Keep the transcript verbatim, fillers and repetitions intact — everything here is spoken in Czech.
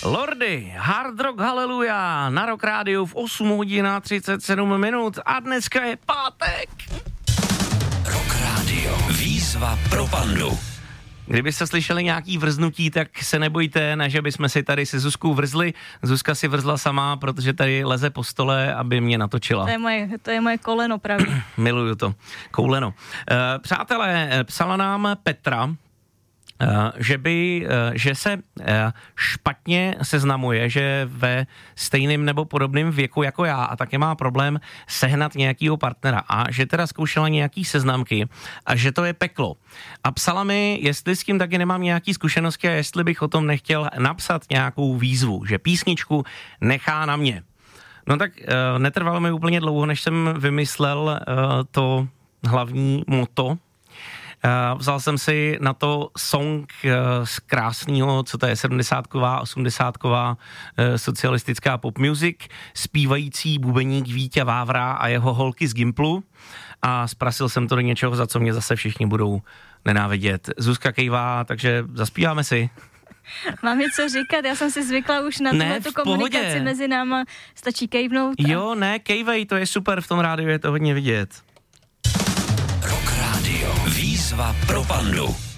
Lordy, Hard Rock Haleluja, na Rock Rádiu v osm hodin a třicet sedm minut a dneska je pátek. Rock Rádio, výzva pro pandu. Kdybyste slyšeli nějaký vrznutí, tak se nebojte, ne, že bychom si tady se Zuzkou vrzli. Zuzka si vrzla sama, protože tady leze po stole, aby mě natočila. To je moje, to je moje koleno pravý. Miluju to. Kouleno. E, přátelé, psala nám Petra, že by, že se špatně seznamuje, že ve stejném nebo podobném věku jako já a taky má problém sehnat nějakýho partnera a že teda zkoušela nějaký seznamky a že to je peklo. A psala mi, jestli s tím taky nemám nějaký zkušenosti a jestli bych o tom nechtěl napsat nějakou výzvu, že písničku nechá na mě. No tak netrvalo mi úplně dlouho, než jsem vymyslel to hlavní motto. Uh, vzal jsem si na to song uh, z krásného, co to je, sedmdesátková, osmdesátková uh, socialistická pop music, zpívající bubeník Víťa Vávra a jeho holky z Gimplu a zprasil jsem to do něčeho, za co mě zase všichni budou nenávidět. Zuzka kejvá, takže zaspíváme si. Mám něco říkat, já jsem si zvykla už na ne, tu komunikaci pohodě. Mezi náma, stačí kejvnout. A... Jo, ne, kejvej, to je super, v tom rádiu je to hodně vidět. Výzva pro pandu.